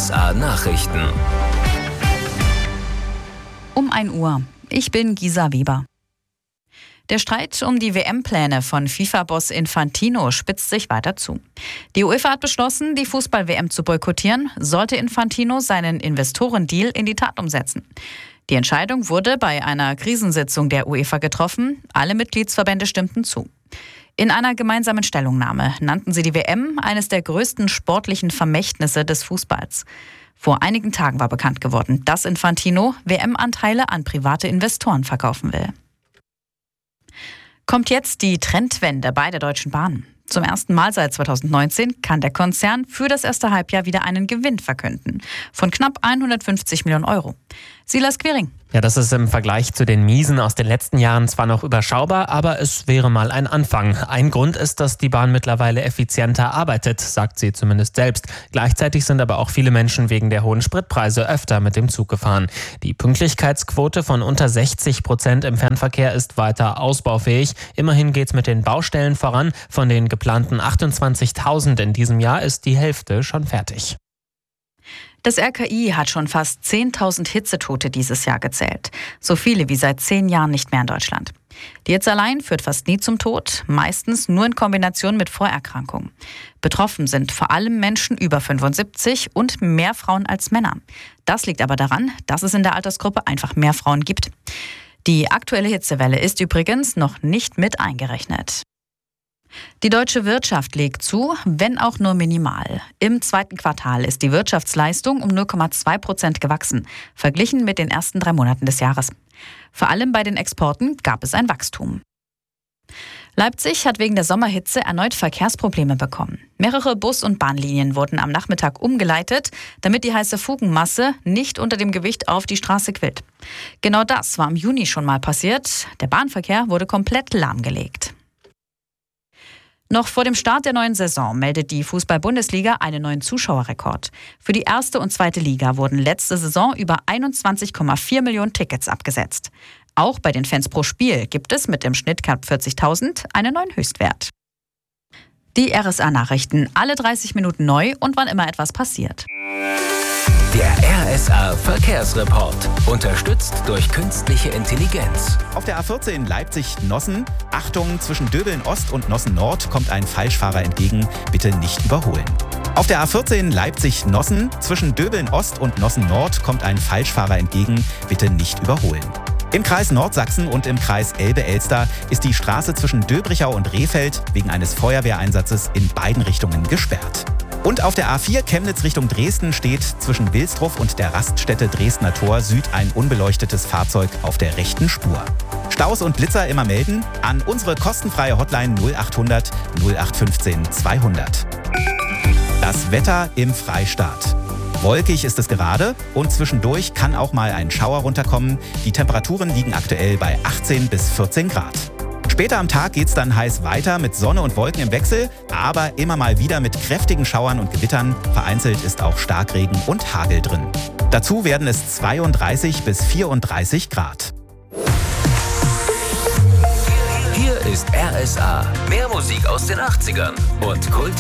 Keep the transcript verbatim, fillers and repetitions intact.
S A Nachrichten. Um ein Uhr. Ich bin Gisa Weber. Der Streit um die W M-Pläne von FIFA-Boss Infantino spitzt sich weiter zu. Die UEFA hat beschlossen, die Fußball-W M zu boykottieren, sollte Infantino seinen Investorendeal in die Tat umsetzen. Die Entscheidung wurde bei einer Krisensitzung der UEFA getroffen. Alle Mitgliedsverbände stimmten zu. In einer gemeinsamen Stellungnahme nannten sie die W M eines der größten sportlichen Vermächtnisse des Fußballs. Vor einigen Tagen war bekannt geworden, dass Infantino W M-Anteile an private Investoren verkaufen will. Kommt jetzt die Trendwende bei der Deutschen Bahn. Zum ersten Mal seit zweitausendneunzehn kann der Konzern für das erste Halbjahr wieder einen Gewinn verkünden von knapp hundertfünfzig Millionen Euro. Silas Quiring. Ja, das ist im Vergleich zu den Miesen aus den letzten Jahren zwar noch überschaubar, aber es wäre mal ein Anfang. Ein Grund ist, dass die Bahn mittlerweile effizienter arbeitet, sagt sie zumindest selbst. Gleichzeitig sind aber auch viele Menschen wegen der hohen Spritpreise öfter mit dem Zug gefahren. Die Pünktlichkeitsquote von unter sechzig Prozent im Fernverkehr ist weiter ausbaufähig. Immerhin geht's mit den Baustellen voran. Von den geplanten achtundzwanzigtausend in diesem Jahr ist die Hälfte schon fertig. Das R K I hat schon fast zehntausend Hitzetote dieses Jahr gezählt. So viele wie seit zehn Jahren nicht mehr in Deutschland. Die Hitze allein führt fast nie zum Tod, meistens nur in Kombination mit Vorerkrankungen. Betroffen sind vor allem Menschen über fünfundsiebzig und mehr Frauen als Männer. Das liegt aber daran, dass es in der Altersgruppe einfach mehr Frauen gibt. Die aktuelle Hitzewelle ist übrigens noch nicht mit eingerechnet. Die deutsche Wirtschaft legt zu, wenn auch nur minimal. Im zweiten Quartal ist die Wirtschaftsleistung um null Komma zwei Prozent gewachsen, verglichen mit den ersten drei Monaten des Jahres. Vor allem bei den Exporten gab es ein Wachstum. Leipzig hat wegen der Sommerhitze erneut Verkehrsprobleme bekommen. Mehrere Bus- und Bahnlinien wurden am Nachmittag umgeleitet, damit die heiße Fugenmasse nicht unter dem Gewicht auf die Straße quillt. Genau das war im Juni schon mal passiert. Der Bahnverkehr wurde komplett lahmgelegt. Noch vor dem Start der neuen Saison meldet die Fußball-Bundesliga einen neuen Zuschauerrekord. Für die erste und zweite Liga wurden letzte Saison über einundzwanzig Komma vier Millionen Tickets abgesetzt. Auch bei den Fans pro Spiel gibt es mit dem Schnitt knapp vierzigtausend einen neuen Höchstwert. Die R S A-Nachrichten, alle dreißig Minuten neu und wann immer etwas passiert. Der R S A-Verkehrsreport, unterstützt durch künstliche Intelligenz. Auf der A vierzehn Leipzig-Nossen, Achtung, zwischen Döbeln Ost und Nossen Nord kommt ein Falschfahrer entgegen, bitte nicht überholen. Auf der A vierzehn Leipzig-Nossen, zwischen Döbeln Ost und Nossen Nord kommt ein Falschfahrer entgegen, bitte nicht überholen. Im Kreis Nordsachsen und im Kreis Elbe-Elster ist die Straße zwischen Döbrichau und Rehfeld wegen eines Feuerwehreinsatzes in beiden Richtungen gesperrt. Und auf der A vier Chemnitz Richtung Dresden steht zwischen Wilsdruff und der Raststätte Dresdner Tor Süd ein unbeleuchtetes Fahrzeug auf der rechten Spur. Staus und Blitzer immer melden an unsere kostenfreie Hotline null achthundert null acht fünfzehn zweihundert. Das Wetter im Freistaat. Wolkig ist es gerade und zwischendurch kann auch mal ein Schauer runterkommen. Die Temperaturen liegen aktuell bei achtzehn bis vierzehn Grad. Später am Tag geht's dann heiß weiter mit Sonne und Wolken im Wechsel, aber immer mal wieder mit kräftigen Schauern und Gewittern. Vereinzelt ist auch Starkregen und Hagel drin. Dazu werden es zweiunddreißig bis vierunddreißig Grad. Hier ist R S A. Mehr Musik aus den achtzigern und Kult.